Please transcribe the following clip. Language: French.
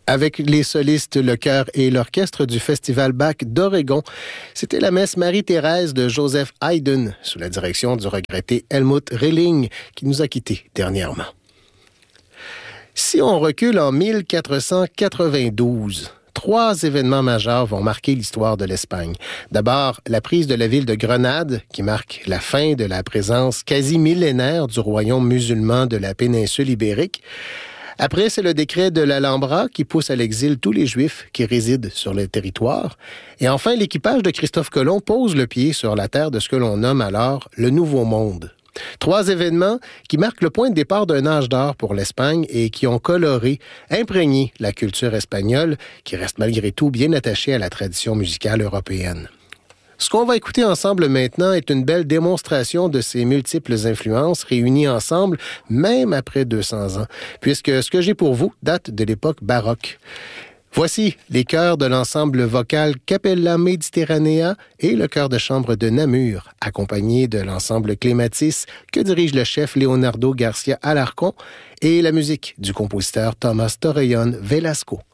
Avec les solistes, le chœur et l'orchestre du Festival Bach d'Oregon. C'était la messe Marie-Thérèse de Joseph Haydn, sous la direction du regretté Helmut Rilling, qui nous a quittés dernièrement. Si on recule en 1492, 3 événements majeurs vont marquer l'histoire de l'Espagne. D'abord, la prise de la ville de Grenade, qui marque la fin de la présence quasi millénaire du royaume musulman de la péninsule ibérique. Après, c'est le décret de l'Alhambra qui pousse à l'exil tous les Juifs qui résident sur le territoire. Et enfin, l'équipage de Christophe Colomb pose le pied sur la terre de ce que l'on nomme alors le Nouveau Monde. 3 événements qui marquent le point de départ d'un âge d'or pour l'Espagne et qui ont coloré, imprégné la culture espagnole, qui reste malgré tout bien attachée à la tradition musicale européenne. Ce qu'on va écouter ensemble maintenant est une belle démonstration de ces multiples influences réunies ensemble, même après 200 ans, puisque ce que j'ai pour vous date de l'époque baroque. Voici les chœurs de l'ensemble vocal Capella Mediterranea et le chœur de chambre de Namur, accompagnés de l'ensemble Clématis que dirige le chef Leonardo Garcia Alarcón et la musique du compositeur Tomás Torrellón Velasco.